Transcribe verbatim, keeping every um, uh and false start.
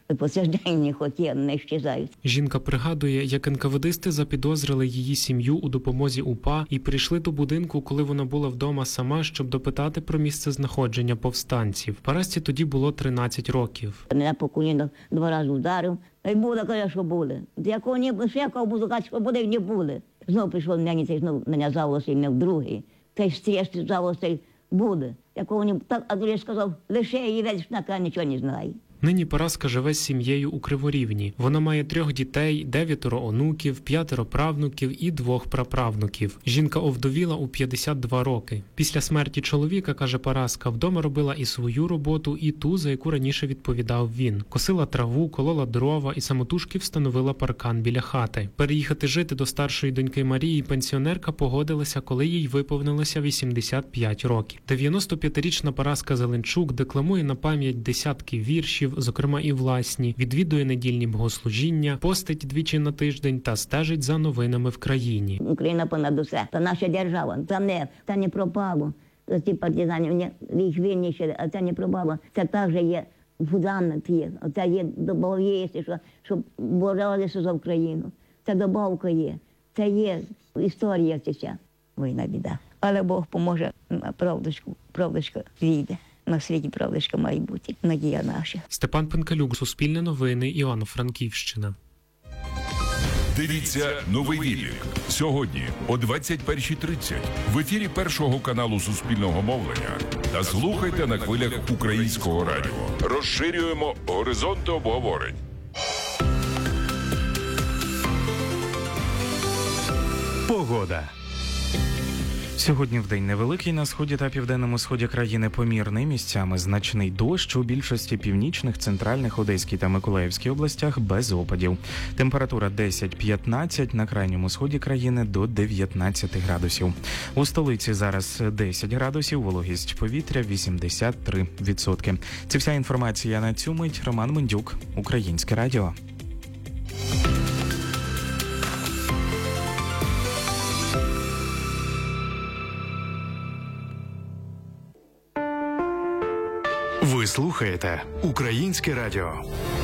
По цей день не хотіли, не щезають. Жінка пригадує, як ен ка ве дисти запідозрили її сім'ю у допомозі УПА і прийшли до будинку, коли вона була вдома сама, щоб допитати про місце знаходження повстанців. Парасці тоді було тринадцять років. Мене по колінах два рази вдарив. І буде, каже, що буде. Якого не було, ще якого буду казати, що буде, не буде. Знову прийшов мені, цей знову мене заволосив, мене вдруге. Цей стрес заволосив буде. Якого не так, а другий сказав, лише її весь на нічого не знає. Нині Параска живе з сім'єю у Криворівні. Вона має трьох дітей, дев'ятеро онуків, п'ятеро правнуків і двох праправнуків. Жінка овдовіла у п'ятдесят два роки. Після смерті чоловіка, каже Параска, вдома робила і свою роботу, і ту, за яку раніше відповідав він. Косила траву, колола дрова і самотужки встановила паркан біля хати. Переїхати жити до старшої доньки Марії пенсіонерка погодилася, коли їй виповнилося вісімдесят п'ять років. дев'яносто п'ятирічна Параска Зеленчук декламує на пам'ять десятки віршів, зокрема і власні, відвідує недільні богослужіння, постить двічі на тиждень та стежить за новинами в країні. Україна понад усе. Це наша держава. Це не, це не пропало. Ці партизани, їх вільні ще, а це не пропало. Це також є фундамент є. Це є добавка, що, що боролися за Україну. Це добавка є. Це є історія ця. Війна біда. Але Бог поможе, правдочку, правдочка війде. На світі правдочка має бути. Надія наша. Степан Пенкалюк, Суспільне новини, Івано-Франківщина. Дивіться «Новий Віллік» сьогодні о двадцять першій тридцять в ефірі Першого каналу Суспільного мовлення та слухайте на хвилях Українського радіо. Розширюємо горизонти обговорень. Погода. Сьогодні вдень невеликий на сході та південному сході країни помірний, місцями значний дощ, у більшості північних, центральних, Одеській та Миколаївській областях без опадів. Температура десять-п'ятнадцять, на крайньому сході країни до дев'ятнадцять градусів. У столиці зараз десять градусів, вологість повітря вісімдесят три відсотки. Це вся інформація на цю мить. Роман Мендюк, Українське радіо. Ви слухаєте Українське радіо.